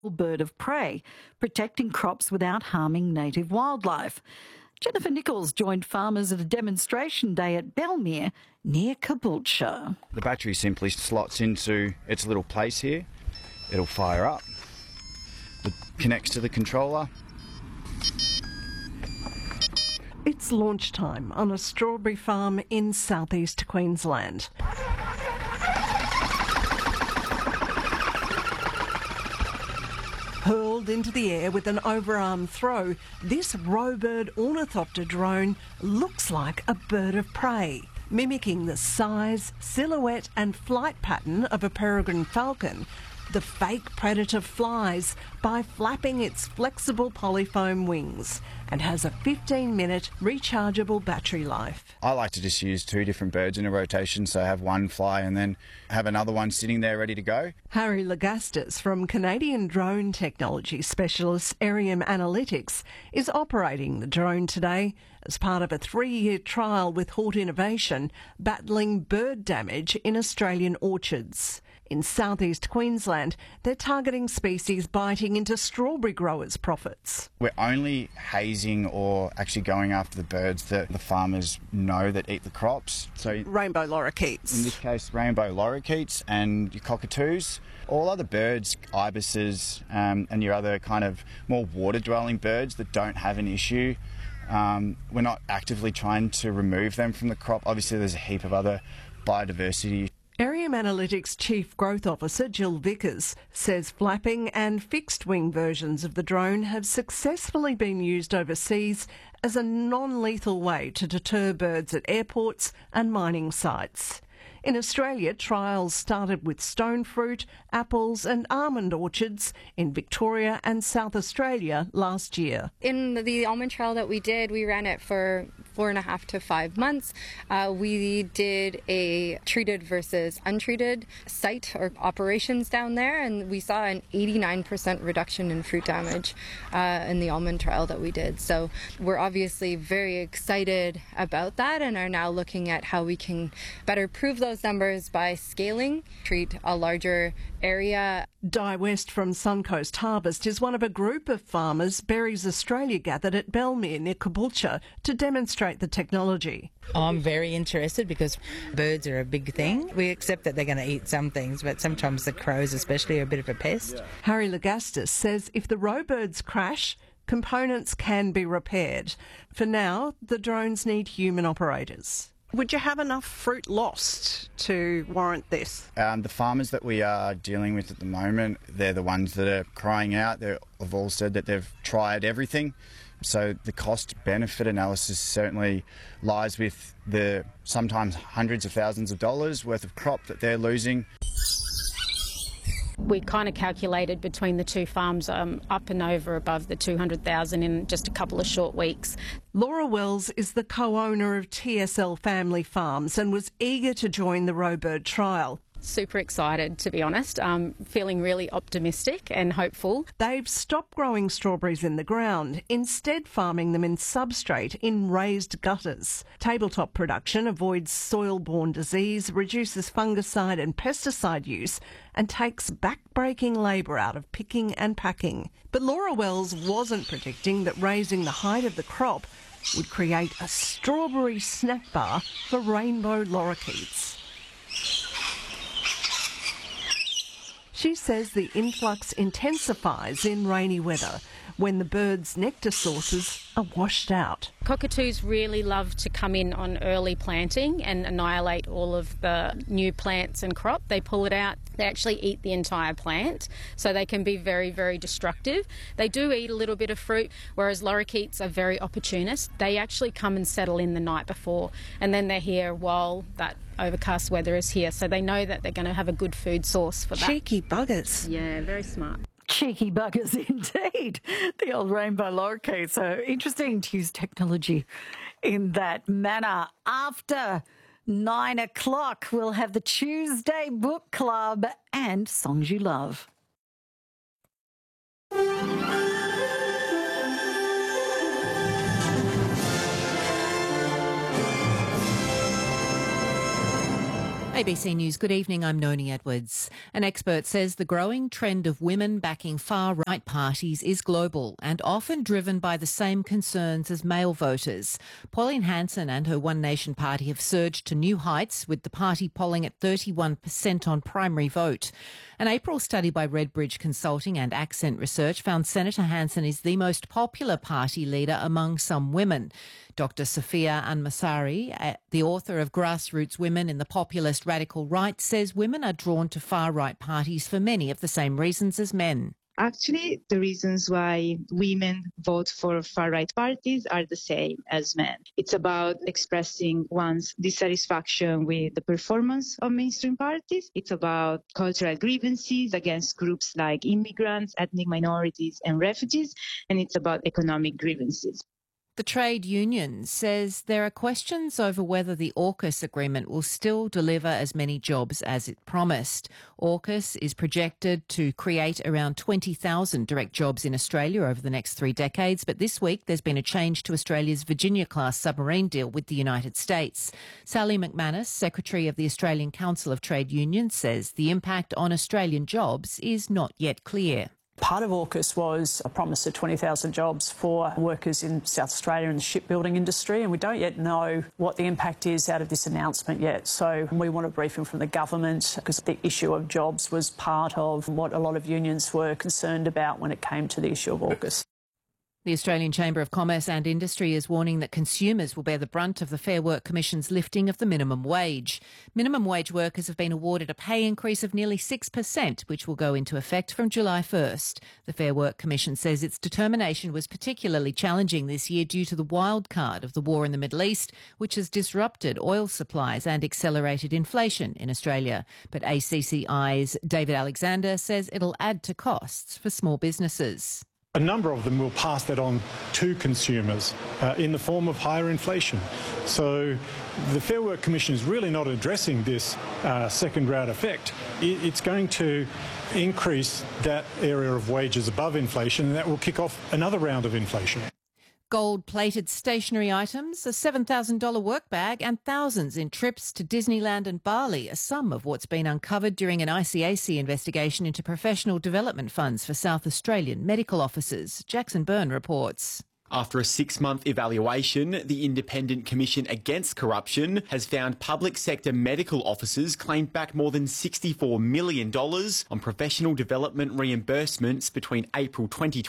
bird of prey, protecting crops without harming native wildlife. Jennifer Nichols joined farmers at a demonstration day at Belmere near Caboolture. The battery simply slots into its little place here. It'll fire up. It connects to the controller. It's launch time on a strawberry farm in southeast Queensland. Hurled into the air with an overarm throw, this Rowbird ornithopter drone looks like a bird of prey, mimicking the size, silhouette and flight pattern of a peregrine falcon. The fake predator flies by flapping its flexible polyfoam wings and has a 15-minute rechargeable battery life. I like to just use 2 different birds in a rotation, so I have one fly and then have another one sitting there ready to go. Harry Lagastis from Canadian drone technology specialist Arium Analytics is operating the drone today as part of a 3-year trial with Hort Innovation battling bird damage in Australian orchards. In southeast Queensland, they're targeting species biting into strawberry growers' profits. We're only hazing or actually going after the birds that the farmers know that eat the crops. So rainbow lorikeets. In this case, rainbow lorikeets and your cockatoos. All other birds, ibises, and your other kind of more water-dwelling birds that don't have an issue, we're not actively trying to remove them from the crop. Obviously, there's a heap of other biodiversity. Arium Analytics Chief Growth Officer Jill Vickers says flapping and fixed-wing versions of the drone have successfully been used overseas as a non-lethal way to deter birds at airports and mining sites. In Australia, trials started with stone fruit, apples and almond orchards in Victoria and South Australia last year. In the almond trial that we did, we ran it for 4.5 to 5 months. We did a treated versus untreated site or operations down there, and we saw an 89% reduction in fruit damage in the almond trial that we did. So we're obviously very excited about that and are now looking at how we can better prove those numbers by scaling, treat a larger area. Di West from Suncoast Harvest is one of a group of farmers Berries Australia gathered at Belmere near Caboolture to demonstrate the technology. I'm very interested because birds are a big thing. We accept that they're going to eat some things, but sometimes the crows especially are a bit of a pest. Harry Lagastis says if the Rowbirds crash, components can be repaired. For now, the drones need human operators. Would you have enough fruit lost to warrant this? The farmers that we are dealing with at the moment, they're the ones that are crying out. They've all said that they've tried everything. So the cost-benefit analysis certainly lies with the sometimes hundreds of thousands of dollars worth of crop that they're losing. We kind of calculated between the 2 farms up and over above the 200,000 in just a couple of short weeks. Laura Wells is the co-owner of TSL Family Farms and was eager to join the Rowbird trial. Super excited, to be honest. Feeling really optimistic and hopeful. They've stopped growing strawberries in the ground, instead farming them in substrate in raised gutters. Tabletop production avoids soil-borne disease, reduces fungicide and pesticide use, and takes back-breaking labour out of picking and packing. But Laura Wells wasn't predicting that raising the height of the crop would create a strawberry snack bar for rainbow lorikeets. She says the influx intensifies in rainy weather when the birds' nectar sources are washed out. Cockatoos really love to come in on early planting and annihilate all of the new plants and crop. They pull it out. They actually eat the entire plant, so they can be very, very destructive. They do eat a little bit of fruit, whereas lorikeets are very opportunist. They actually come and settle in the night before, and then they're here while that overcast weather is here, so they know that they're going to have a good food source for that. Cheeky buggers. Yeah, very smart. Cheeky buggers indeed. The old rainbow lorikeet. So interesting to use technology in that manner. After 9 o'clock, we'll have the Tuesday Book Club and Songs You Love. ABC News, good evening, I'm Noni Edwards. An expert says the growing trend of women backing far-right parties is global and often driven by the same concerns as male voters. Pauline Hanson and her One Nation party have surged to new heights, with the party polling at 31% on primary vote. An April study by Redbridge Consulting and Accent Research found Senator Hanson is the most popular party leader among some women. Dr. Sophia Anmasari, the author of Grassroots Women in the Populist Radical Right, says women are drawn to far-right parties for many of the same reasons as men. Actually, the reasons why women vote for far-right parties are the same as men. It's about expressing one's dissatisfaction with the performance of mainstream parties. It's about cultural grievances against groups like immigrants, ethnic minorities, and refugees. And it's about economic grievances. The trade union says there are questions over whether the AUKUS agreement will still deliver as many jobs as it promised. AUKUS is projected to create around 20,000 direct jobs in Australia over the next 3 decades, but this week there's been a change to Australia's Virginia-class submarine deal with the United States. Sally McManus, Secretary of the Australian Council of Trade Unions, says the impact on Australian jobs is not yet clear. Part of AUKUS was a promise of 20,000 jobs for workers in South Australia in the shipbuilding industry, and we don't yet know what the impact is out of this announcement yet. So we want a briefing from the government, because the issue of jobs was part of what a lot of unions were concerned about when it came to the issue of AUKUS. The Australian Chamber of Commerce and Industry is warning that consumers will bear the brunt of the Fair Work Commission's lifting of the minimum wage. Minimum wage workers have been awarded a pay increase of nearly 6%, which will go into effect from July 1st. The Fair Work Commission says its determination was particularly challenging this year due to the wild card of the war in the Middle East, which has disrupted oil supplies and accelerated inflation in Australia. But ACCI's David Alexander says it'll add to costs for small businesses. A number of them will pass that on to consumers in the form of higher inflation. So the Fair Work Commission is really not addressing this second-round effect. It's going to increase that area of wages above inflation, and that will kick off another round of inflation. Gold-plated stationery items, a $7,000 work bag and thousands in trips to Disneyland and Bali are some of what's been uncovered during an ICAC investigation into professional development funds for South Australian medical officers. Jackson Byrne reports. After a 6-month evaluation, the Independent Commission Against Corruption has found public sector medical officers claimed back more than $64 million on professional development reimbursements between April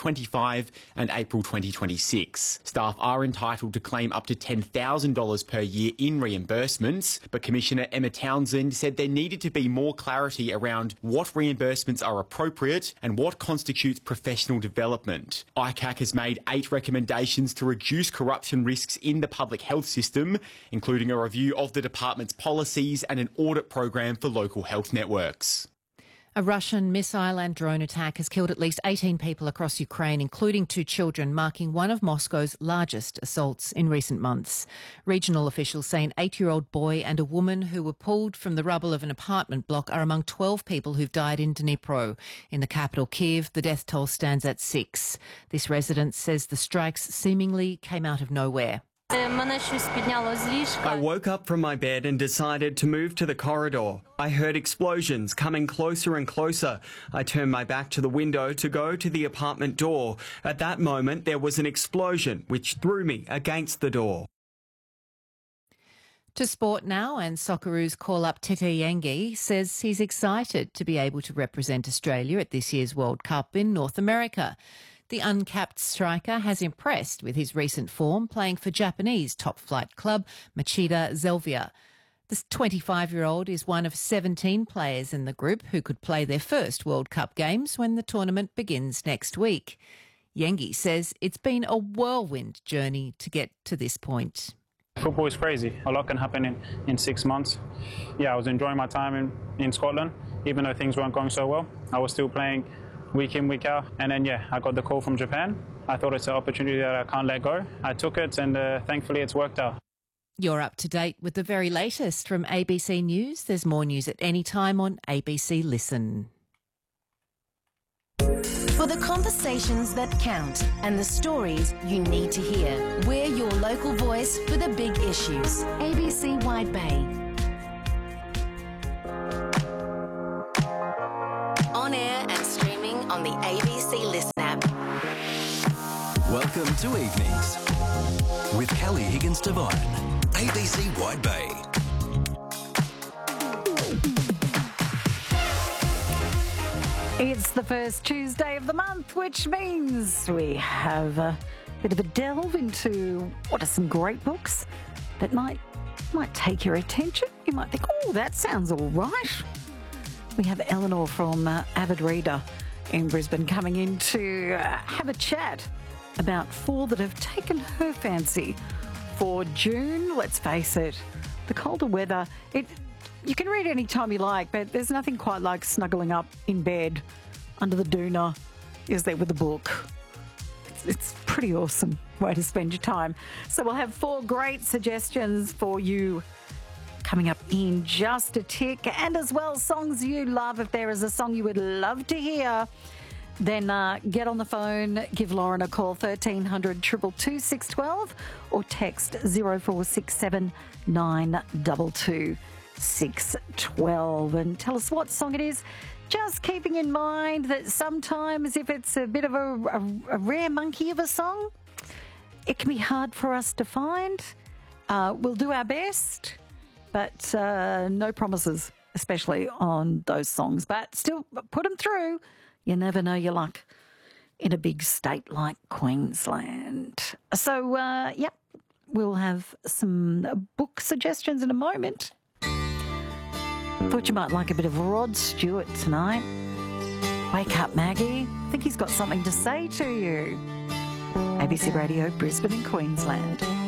2025 and April 2026. Staff are entitled to claim up to $10,000 per year in reimbursements, but Commissioner Emma Townsend said there needed to be more clarity around what reimbursements are appropriate and what constitutes professional development. ICAC has made 8 recommendations to reduce corruption risks in the public health system, including a review of the department's policies and an audit program for local health networks. A Russian missile and drone attack has killed at least 18 people across Ukraine, including 2 children, marking one of Moscow's largest assaults in recent months. Regional officials say an 8-year-old boy and a woman who were pulled from the rubble of an apartment block are among 12 people who've died in Dnipro. In the capital, Kyiv, the death toll stands at 6. This resident says the strikes seemingly came out of nowhere. I woke up from my bed and decided to move to the corridor. I heard explosions coming closer and closer. I turned my back to the window to go to the apartment door. At that moment, there was an explosion which threw me against the door. To sport now, and Socceroos call-up Tete Yengi says he's excited to be able to represent Australia at this year's World Cup in North America. The uncapped striker has impressed with his recent form, playing for Japanese top-flight club Machida Zelvia. The 25-year-old is one of 17 players in the group who could play their first World Cup games when the tournament begins next week. Yengi says it's been a whirlwind journey to get to this point. Football is crazy. A lot can happen in 6 months. Yeah, I was enjoying my time in Scotland. Even though things weren't going so well, I was still playing week in, week out. And then, I got the call from Japan. I thought it's an opportunity that I can't let go. I took it, and thankfully it's worked out. You're up to date with the very latest from ABC News. There's more news at any time on ABC Listen. For the conversations that count and the stories you need to hear, we're your local voice for the big issues. ABC Wide Bay. Welcome to Evenings with Kelly Higgins Devine, ABC Wide Bay. It's the first Tuesday of the month, which means we have a bit of a delve into what are some great books that might take your attention. You might think, oh, that sounds all right. We have Eleanor from Avid Reader in Brisbane coming in to have a chat about 4 that have taken her fancy for June. Let's face it, the colder weather, you can read any time you like, but there's nothing quite like snuggling up in bed under the doona, is there, with a book. It's pretty awesome way to spend your time. So we'll have 4 great suggestions for you coming up in just a tick, and as well songs you love. If there is a song you would love to hear, then get on the phone, give Lauren a call, 1300 222 612, or text 0467 922 612 and tell us what song it is. Just keeping in mind that sometimes if it's a bit of a rare monkey of a song, it can be hard for us to find. We'll do our best, but no promises, especially on those songs. But still, put them through. You never know your luck in a big state like Queensland. So, yep, we'll have some book suggestions in a moment. Thought you might like a bit of Rod Stewart tonight. Wake up, Maggie. I think he's got something to say to you. ABC Radio, Brisbane and Queensland.